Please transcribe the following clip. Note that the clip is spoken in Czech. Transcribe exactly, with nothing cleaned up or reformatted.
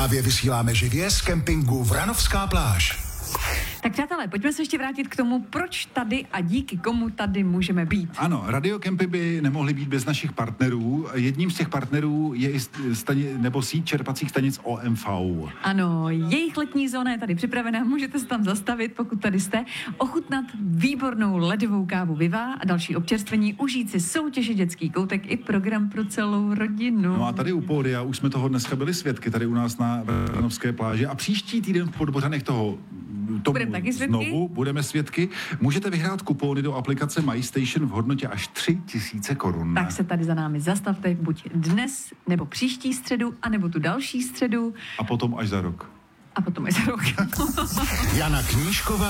Právě vysíláme živě z kempingu Vranovská pláž. Tak přátelé, pojďme se ještě vrátit k tomu, proč tady a díky komu tady můžeme být. Ano, radiokempy by nemohly být bez našich partnerů. Jedním z těch partnerů je i stani, nebo síť čerpacích stanic O M V. Ano, jejich letní zóna je tady připravená, můžete se tam zastavit, pokud tady jste, ochutnat výbornou ledovou kávu Viva a další občerstvení, užít si soutěže Dětský koutek i program pro celou rodinu. No a tady u pódia už jsme toho dneska byli svědky, tady u nás na Vranovské pláži a příští týden v Podbořanech toho tomu budeme taky svědky. Znovu budeme svědky. Můžete vyhrát kupóny do aplikace MyStation v hodnotě až tři tisíce korun. Tak se tady za námi zastavte buď dnes, nebo příští středu, anebo tu další středu. A potom až za rok. A potom až za rok. Jana Knížková